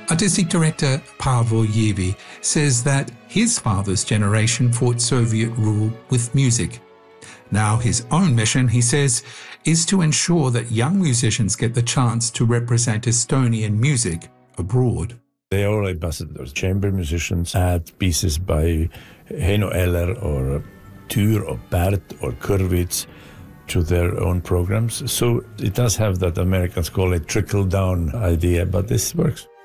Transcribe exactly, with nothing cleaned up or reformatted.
Artistic director Pavel Yevi says that his father's generation fought Soviet rule with music. Now his own mission, he says, is to ensure that young musicians get the chance to represent Estonian music abroad. They are all ambassadors. Chamber musicians add pieces by Heino Eller or Tür or Bert or Kurvitz to their own programs. So it does have that Americans call it trickle-down idea, but this works.